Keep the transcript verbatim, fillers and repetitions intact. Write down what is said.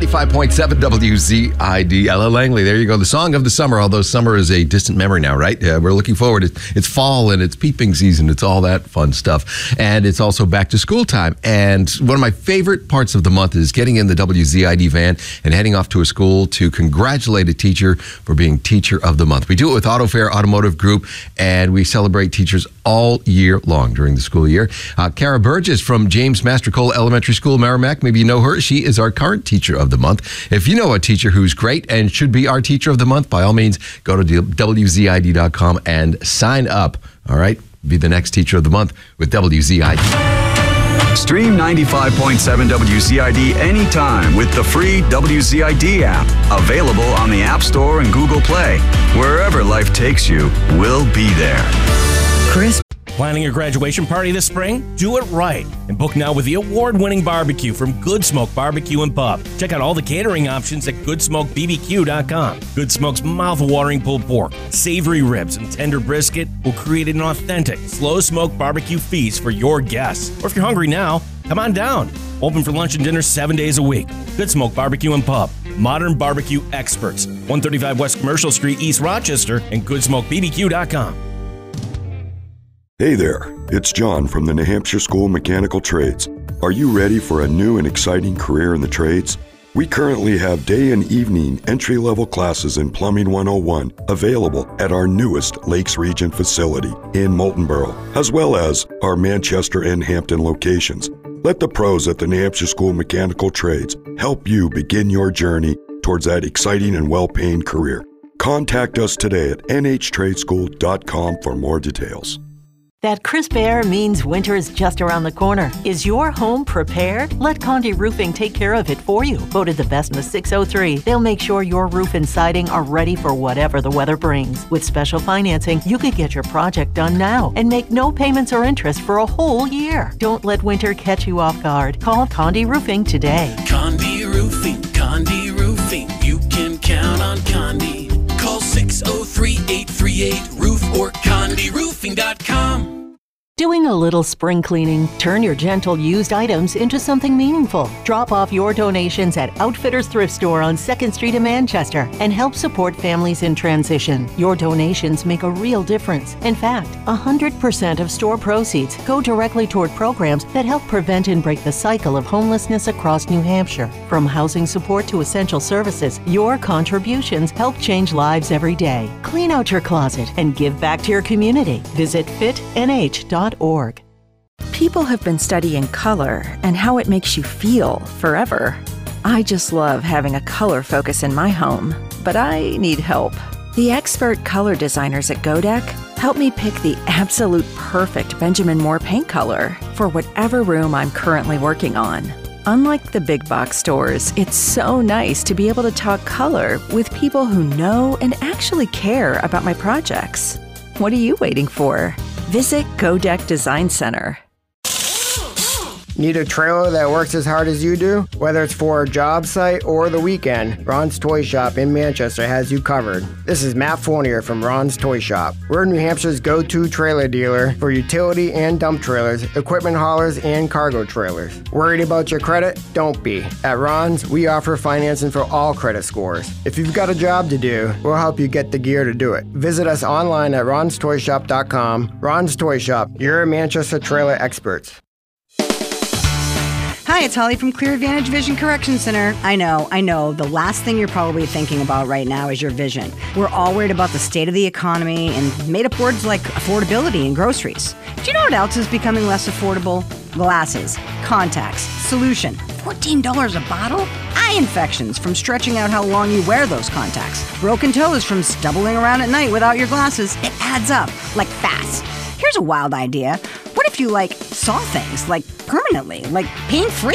ninety-five point seven W Z I D. Ella Langley, there you go. The song of the summer, although summer is a distant memory now, right? Yeah, we're looking forward. It's, it's fall and it's peeping season. It's all that fun stuff. And it's also back to school time. And one of my favorite parts of the month is getting in the W Z I D van and heading off to a school to congratulate a teacher for being Teacher of the Month. We do it with Auto Fair Automotive Group, and we celebrate teachers all year long during the school year. Uh, Kara Burgess from James Master Cole Elementary School, Merrimack. Maybe you know her. She is our current Teacher of the Month. If you know a teacher who's great and should be our Teacher of the Month, by all means, go to W Z I D dot com and sign up. All right? Be the next Teacher of the Month with W Z I D. Stream ninety-five point seven W Z I D anytime with the free W Z I D app. Available on the App Store and Google Play. Wherever life takes you, we'll be there. Chris. Planning your graduation party this spring? Do it right and book now with the award-winning barbecue from Good Smoke Barbecue and Pub. Check out all the catering options at good smoke b b q dot com. Good Smoke's mouth-watering pulled pork, savory ribs, and tender brisket will create an authentic, slow-smoked barbecue feast for your guests. Or if you're hungry now, come on down. Open for lunch and dinner seven days a week. Good Smoke Barbecue and Pub. Modern barbecue experts. one thirty-five West Commercial Street, East Rochester, and good smoke b b q dot com. Hey there, it's John from the New Hampshire School of Mechanical Trades. Are you ready for a new and exciting career in the trades? We currently have day and evening entry-level classes in Plumbing one oh one available at our newest Lakes Region facility in Moultonborough, as well as our Manchester and Hampton locations. Let the pros at the New Hampshire School of Mechanical Trades help you begin your journey towards that exciting and well-paying career. Contact us today at n h trade school dot com for more details. That crisp air means winter is just around the corner. Is your home prepared? Let Condé Roofing take care of it for you. Voted the best in the six oh three, they'll make sure your roof and siding are ready for whatever the weather brings. With special financing, you could get your project done now and make no payments or interest for a whole year. Don't let winter catch you off guard. Call Condé Roofing today. Condé Roofing, Condé Roofing. You can count on Condé. Call six oh three, eight three eight, roof or condé roofing dot com. Doing a little spring cleaning? Turn your gentle used items into something meaningful. Drop off your donations at Outfitters Thrift Store on second Street in Manchester and help support families in transition. Your donations make a real difference. In fact, one hundred percent of store proceeds go directly toward programs that help prevent and break the cycle of homelessness across New Hampshire. From housing support to essential services, your contributions help change lives every day. Clean out your closet and give back to your community. Visit fit n h dot org. People have been studying color and how it makes you feel forever. I just love having a color focus in my home, but I need help. The expert color designers at Godek help me pick the absolute perfect Benjamin Moore paint color for whatever room I'm currently working on. Unlike the big box stores, it's so nice to be able to talk color with people who know and actually care about my projects. What are you waiting for? Visit Godek Design Center. Need a trailer that works as hard as you do? Whether it's for a job site or the weekend, Ron's Toy Shop in Manchester has you covered. This is Matt Fournier from Ron's Toy Shop. We're New Hampshire's go-to trailer dealer for utility and dump trailers, equipment haulers, and cargo trailers. Worried about your credit? Don't be. At Ron's, we offer financing for all credit scores. If you've got a job to do, we'll help you get the gear to do it. Visit us online at rons toy shop dot com. Ron's Toy Shop, your Manchester trailer experts. Hi, it's Holly from Clear Advantage Vision Correction Center. I know, I know, the last thing you're probably thinking about right now is your vision. We're all worried about the state of the economy and made up words like affordability and groceries. Do you know what else is becoming less affordable? Glasses, contacts, solution. fourteen dollars a bottle? Eye infections from stretching out how long you wear those contacts. Broken toes from stumbling around at night without your glasses. It adds up, like fast. Here's a wild idea. What if you, like, saw things, like, permanently, like, pain-free?